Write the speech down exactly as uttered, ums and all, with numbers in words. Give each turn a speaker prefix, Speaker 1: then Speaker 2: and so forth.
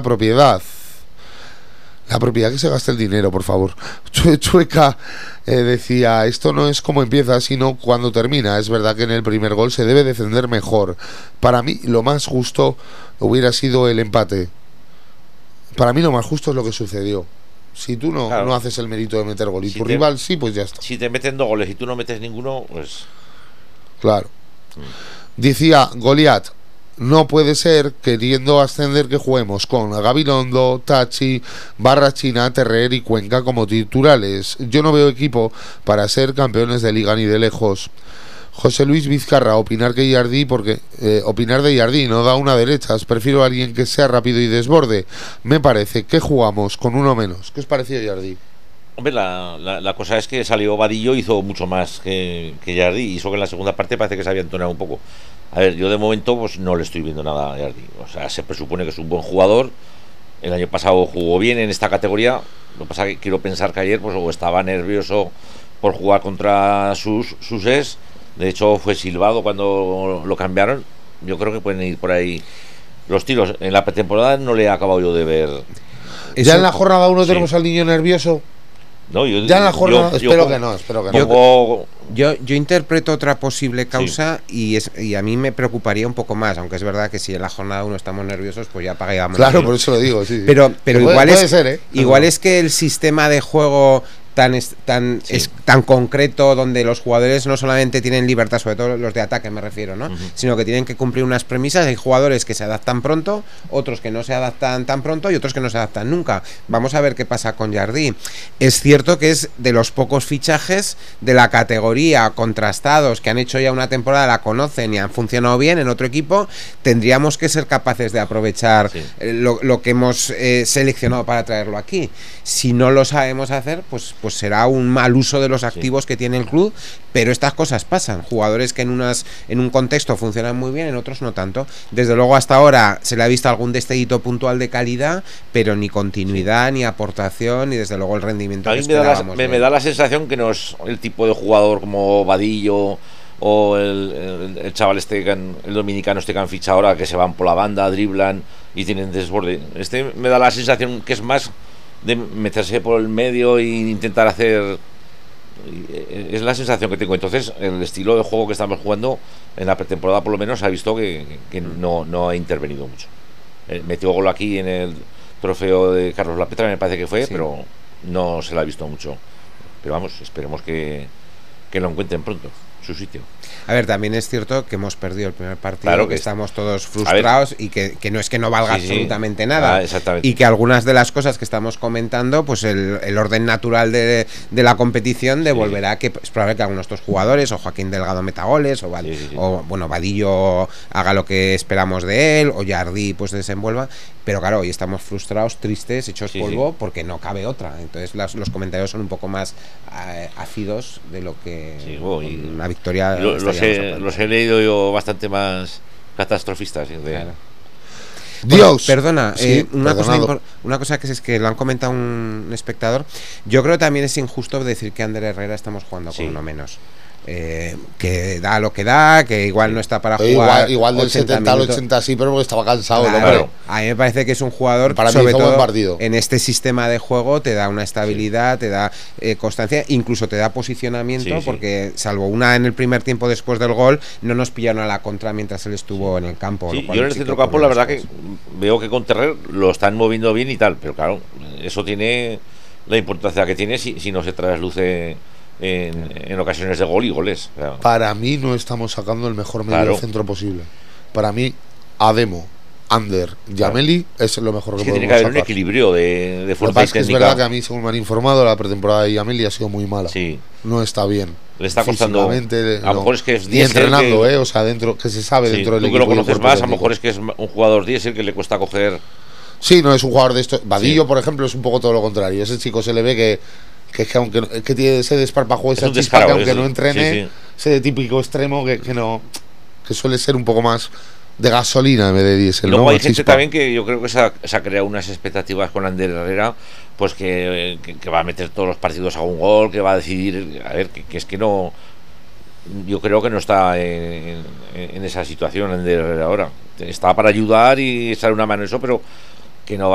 Speaker 1: propiedad. La propiedad que se gasta el dinero, por favor. Chue- Chueca eh, decía, esto no es como empieza, sino cuando termina. Es verdad que en el primer gol se debe defender mejor. Para mí, lo más justo hubiera sido el empate. Para mí, lo más justo es lo que sucedió. Si tú no,
Speaker 2: Claro.
Speaker 1: no haces el mérito de meter gol y
Speaker 2: Si
Speaker 1: tu
Speaker 2: te-
Speaker 1: rival sí, pues ya está.
Speaker 2: Si te meten dos goles y tú no metes ninguno, pues...
Speaker 1: Claro. Decía Goliat, no puede ser, queriendo ascender, que juguemos con Gabilondo, Tachi, Barrachina, Terrer y Cuenca como titulares. Yo no veo equipo para ser campeones de liga ni de lejos. José Luis Vizcarra, opinar que Yardí, porque eh, opinar de Yardí no da una derechas. Prefiero a alguien que sea rápido y desborde. Me parece que jugamos con uno menos. ¿Qué os pareció Yardí?
Speaker 2: Hombre, la, la, la cosa es que salió Vadillo, hizo mucho más que, que Yardi, y eso que en la segunda parte parece que se había entonado un poco. A ver, yo de momento pues no le estoy viendo nada a Yardi. O sea, se presupone que es un buen jugador. El año pasado jugó bien en esta categoría. Lo que pasa es que quiero pensar que ayer pues o estaba nervioso por jugar contra sus, sus ex. De hecho, fue silbado cuando lo cambiaron. Yo creo que pueden ir por ahí los tiros. En la pretemporada no le he acabado yo de ver.
Speaker 1: ¿Ya
Speaker 3: Eso-
Speaker 1: en la jornada uno
Speaker 2: sí.
Speaker 1: tenemos al niño nervioso?
Speaker 2: No, yo,
Speaker 1: Ya en la jornada...
Speaker 2: yo- yo
Speaker 1: espero
Speaker 2: pongo-
Speaker 1: que no, espero que no.
Speaker 2: pongo-
Speaker 3: Yo, yo interpreto otra posible causa y, es, y a mí me preocuparía un poco más, aunque es verdad que si en la jornada uno estamos nerviosos, pues ya pagamos.
Speaker 1: Claro, por eso lo digo, sí. sí.
Speaker 3: Pero, pero
Speaker 1: Puede-
Speaker 3: igual,
Speaker 1: puede
Speaker 3: es,
Speaker 1: ser, ¿eh?
Speaker 3: igual
Speaker 1: No.
Speaker 3: es que el sistema de juego tan es, tan
Speaker 2: Sí.
Speaker 3: es tan concreto, donde los jugadores no solamente tienen libertad, sobre todo los de ataque me refiero, ¿no?
Speaker 2: Ujú.
Speaker 3: Sino que tienen que cumplir unas premisas. Hay jugadores que se adaptan pronto, otros que no se adaptan tan pronto y otros que no se adaptan nunca. Vamos a ver qué pasa con Jardí. Es cierto que es de los pocos fichajes de la categoría contrastados que han hecho ya una temporada, la conocen y han funcionado bien en otro equipo. Tendríamos que ser capaces de aprovechar
Speaker 2: Sí.
Speaker 3: eh, lo, lo que hemos eh, seleccionado para traerlo aquí. Si no lo sabemos hacer, pues, pues será un mal uso de los activos que tiene el club, pero estas cosas pasan. Jugadores que en unas en un contexto funcionan muy bien, en otros no tanto. Desde luego hasta ahora se le ha visto algún destellito puntual de calidad, pero ni continuidad, ni aportación, ni desde luego el rendimiento
Speaker 2: A
Speaker 3: que
Speaker 2: mí me da, la,
Speaker 3: esperábamos.
Speaker 2: me,
Speaker 3: de
Speaker 2: me
Speaker 3: él.
Speaker 2: da la sensación que no es el tipo de jugador como Vadillo o el, el, el chaval este, que han- el dominicano este que han fichado ahora, que se van por la banda, driblan y tienen desborde. Este me da la sensación que es más de meterse por el medio e intentar hacer... Es la sensación que tengo. Entonces, el estilo de juego que estamos jugando en la pretemporada, por lo menos, ha visto que, que no, no ha intervenido mucho. Eh, metió gol aquí en el trofeo de Carlos Lapetra, me parece que fue,
Speaker 3: Sí.
Speaker 2: pero no se la ha visto mucho. Pero vamos, esperemos que, que lo encuentren pronto, su sitio.
Speaker 3: A ver, también es cierto que hemos perdido el primer partido,
Speaker 2: Claro
Speaker 3: que,
Speaker 2: que
Speaker 3: estamos todos frustrados y que, que no es que no valga
Speaker 2: Sí, sí.
Speaker 3: absolutamente nada.
Speaker 2: Ah, exactamente.
Speaker 3: Y que algunas de las cosas que estamos comentando, pues el, el orden natural de, de la competición devolverá que es probable que algunos de estos jugadores, o Joaquín Delgado meta goles, o, Val-
Speaker 2: Sí, sí, sí.
Speaker 3: o bueno, Vadillo haga lo que esperamos de él, o Jardí pues desenvuelva. Pero claro, hoy estamos frustrados, tristes, hechos
Speaker 2: Sí,
Speaker 3: polvo,
Speaker 2: sí.
Speaker 3: porque no cabe otra. Entonces las- los comentarios son un poco más eh, ácidos de lo que
Speaker 2: Sí, bueno, y-
Speaker 3: con una victoria.
Speaker 2: Y lo- los,
Speaker 3: estaríamos
Speaker 2: he,
Speaker 3: aportando.
Speaker 2: los he leído yo bastante más catastrofistas. ¿sí? De-
Speaker 3: Claro.
Speaker 1: Dios.
Speaker 3: Bueno, perdona,
Speaker 1: Sí,
Speaker 3: eh, una, cosa
Speaker 1: perdonado.
Speaker 3: impor- una cosa que es, es que lo han comentado un espectador. Yo creo que también es injusto decir que Ander Herrera estamos jugando
Speaker 2: Sí.
Speaker 3: con uno menos. Eh, que da lo que da, que igual no está para
Speaker 1: Eh,
Speaker 3: jugar.
Speaker 1: igual, igual del
Speaker 3: ochenta
Speaker 1: setenta al
Speaker 3: minutos.
Speaker 1: ochenta sí, pero porque estaba cansado el
Speaker 3: Claro,
Speaker 1: hombre.
Speaker 3: a mí me parece que es un jugador
Speaker 1: Para mí
Speaker 3: sobre
Speaker 1: hizo buen
Speaker 3: todo
Speaker 1: partido.
Speaker 3: en este sistema de juego te da una estabilidad, te da eh, constancia, incluso te da posicionamiento,
Speaker 2: Sí, sí.
Speaker 3: porque salvo una en el primer tiempo después del gol, no nos pillaron a la contra mientras él estuvo en el campo.
Speaker 2: Sí,
Speaker 3: lo cual
Speaker 2: yo en el
Speaker 3: sí que
Speaker 2: centrocampo
Speaker 3: ocurre
Speaker 2: la verdad
Speaker 3: después.
Speaker 2: que veo que con Terrer lo están moviendo bien y tal, pero claro, eso tiene la importancia que tiene si, si no se trasluce en, en ocasiones de gol y goles. O sea,
Speaker 1: Para mí no estamos sacando el mejor medio
Speaker 2: Claro.
Speaker 1: centro posible. Para mí, Ademo, Ander, Yameli es lo mejor que
Speaker 2: es que tiene
Speaker 1: podemos
Speaker 2: que haber un
Speaker 1: sacar.
Speaker 2: equilibrio de, de
Speaker 1: Lo que
Speaker 2: fuerza
Speaker 1: pasa
Speaker 2: y
Speaker 1: es que es
Speaker 2: técnica.
Speaker 1: verdad que a mí, según me han informado, la pretemporada de Yameli ha sido muy mala.
Speaker 2: Sí,
Speaker 1: No está bien.
Speaker 2: le está costando.
Speaker 1: Físicamente,
Speaker 2: A lo
Speaker 1: no.
Speaker 2: mejor es que es
Speaker 1: Ni
Speaker 2: diésel
Speaker 1: entrenando,
Speaker 2: que-
Speaker 1: ¿eh? O sea, dentro, que se sabe
Speaker 2: Sí,
Speaker 1: dentro del
Speaker 2: tú que
Speaker 1: equipo.
Speaker 2: lo
Speaker 1: y el
Speaker 2: conoces
Speaker 1: cuerpo
Speaker 2: más, a lo
Speaker 1: técnico.
Speaker 2: mejor es que es un jugador diésel que le cuesta coger.
Speaker 1: Sí, no es un jugador de esto. Vadillo,
Speaker 2: Sí.
Speaker 1: por ejemplo, es un poco todo lo contrario. Ese chico se le ve que, que, es que aunque no- que tiene ese desparpajo,
Speaker 2: Es
Speaker 1: esa
Speaker 2: un
Speaker 1: chispa, que
Speaker 2: descarado,
Speaker 1: aunque
Speaker 2: es-
Speaker 1: no entrene,
Speaker 2: sí, sí.
Speaker 1: ese típico extremo que, que no que suele ser un poco más de gasolina en vez de
Speaker 2: Y
Speaker 1: diésel.
Speaker 2: luego
Speaker 1: ¿no?
Speaker 2: hay
Speaker 1: Más
Speaker 2: gente
Speaker 1: chispa.
Speaker 2: también que yo creo que se ha, se ha creado unas expectativas con Ander Herrera, pues que, que, que va a meter todos los partidos a un gol, que va a decidir. A ver, que, que es que no. Yo creo que no está en, en- en esa situación Ander Herrera ahora. Está para ayudar y echar una mano en eso, pero que no va